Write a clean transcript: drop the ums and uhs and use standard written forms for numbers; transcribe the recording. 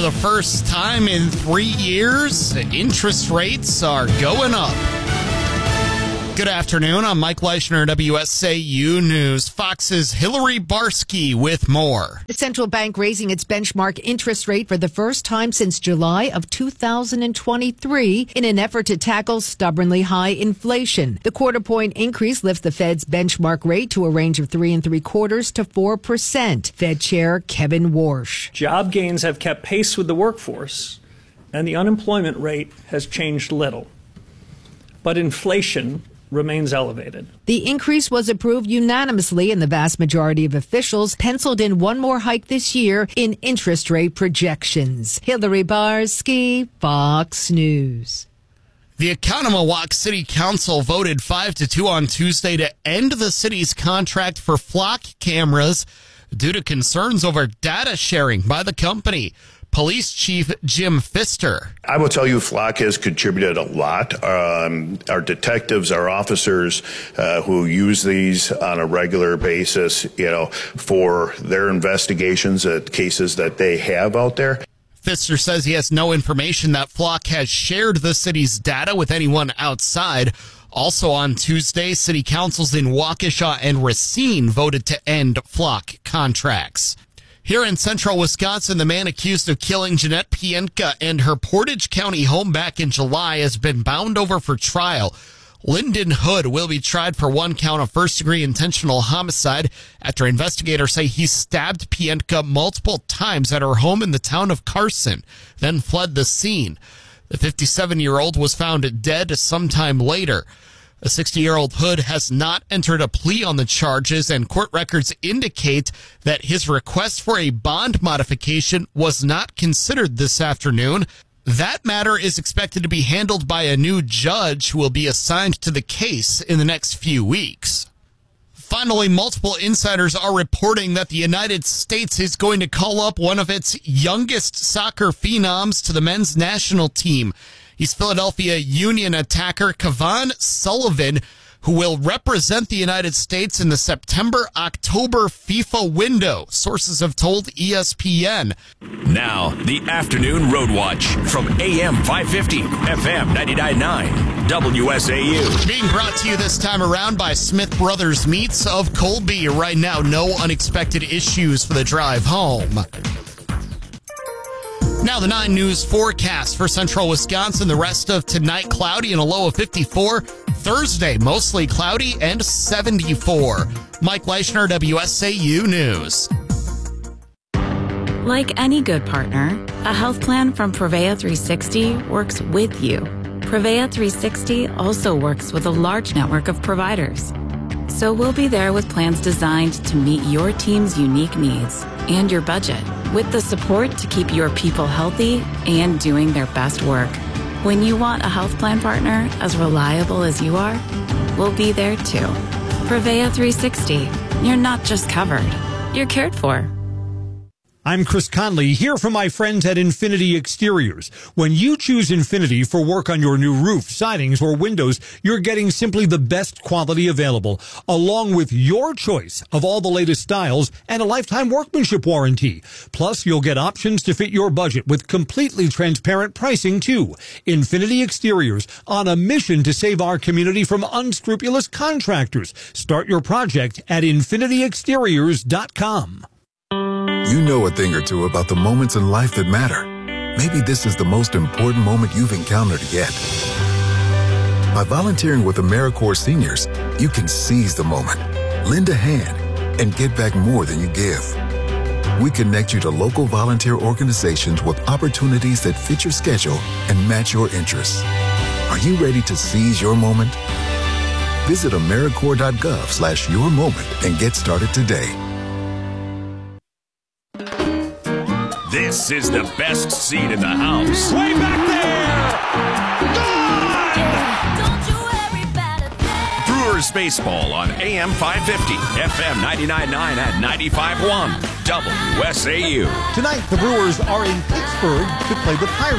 For the first time in 3 years, interest rates are going up. Good afternoon. I'm Mike Leischner, WSAU News. Fox's Hillary Barsky with more. The central bank raising its benchmark interest rate for the first time since July of 2023 in an effort to tackle stubbornly high inflation. The quarter-point increase lifts the Fed's benchmark rate to a range of 3.75% to 4%. Fed Chair Kevin Warsh. Job gains have kept pace with the workforce, and the unemployment rate has changed little. But inflation remains elevated. The increase was approved unanimously, and the vast majority of officials penciled in one more hike this year in interest rate projections. Hillary Barsky, Fox News. The Oconomowoc City Council voted 5-2 on Tuesday to end the city's contract for flock cameras due to concerns over data sharing by the company. Police Chief Jim Pfister. I will tell you, Flock has contributed a lot. Our detectives, our officers who use these on a regular basis, for their investigations at cases that they have out there. Pfister says he has no information that Flock has shared the city's data with anyone outside. Also on Tuesday, city councils in Waukesha and Racine voted to end Flock contracts. Here in central Wisconsin, the man accused of killing Jeanette Pientka and her Portage County home back in July has been bound over for trial. Lyndon Hood will be tried for one count of first-degree intentional homicide after investigators say he stabbed Pientka multiple times at her home in the town of Carson, then fled the scene. The 57-year-old was found dead sometime later. A 60-year-old Hood has not entered a plea on the charges, and court records indicate that his request for a bond modification was not considered this afternoon. That matter is expected to be handled by a new judge who will be assigned to the case in the next few weeks. Finally, multiple insiders are reporting that the United States is going to call up one of its youngest soccer phenoms to the men's national team. He's Philadelphia Union attacker Kevon Sullivan, who will represent the United States in the September-October FIFA window, sources have told ESPN. Now, the Afternoon Road Watch from AM 550, FM 99.9, WSAU. Being brought to you this time around by Smith Brothers Meats of Colby. Right now, no unexpected issues for the drive home. Now the 9 News forecast for central Wisconsin. The rest of tonight, cloudy and a low of 54. Thursday, mostly cloudy and 74. Mike Leischner, WSAU News. Like any good partner, a health plan from Prevea 360 works with you. Prevea 360 also works with a large network of providers. So we'll be there with plans designed to meet your team's unique needs and your budget, with the support to keep your people healthy and doing their best work. When you want a health plan partner as reliable as you are, we'll be there too. Prevea 360. You're not just covered, you're cared for. I'm Chris Conley, here from my friends at Infinity Exteriors. When you choose Infinity for work on your new roof, sidings, or windows, you're getting simply the best quality available, along with your choice of all the latest styles and a lifetime workmanship warranty. Plus, you'll get options to fit your budget with completely transparent pricing, too. Infinity Exteriors, on a mission to save our community from unscrupulous contractors. Start your project at infinityexteriors.com. You know a thing or two about the moments in life that matter. Maybe this is the most important moment you've encountered yet. By volunteering with AmeriCorps Seniors, you can seize the moment, lend a hand, and get back more than you give. We connect you to local volunteer organizations with opportunities that fit your schedule and match your interests. Are you ready to seize your moment? Visit AmeriCorps.gov/yourmoment and get started today. This is the best seat in the house. Way back there! Gone! Brewers baseball on AM 550, FM 99.9 and 95.1, WSAU. Tonight, the Brewers are in Pittsburgh to play the Pirates.